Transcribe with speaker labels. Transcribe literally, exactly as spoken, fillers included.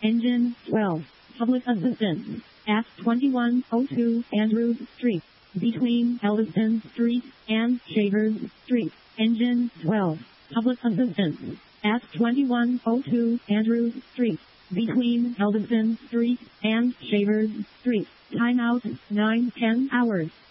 Speaker 1: Engine twelve. Public assistance. At twenty-one oh two Andrews Street. Between Elliston Street and Shavers Street. Engine twelve. Public assistance. At twenty-one oh two Andrews Street. Between Elliston Street and Shavers Street. Timeout nine ten hours.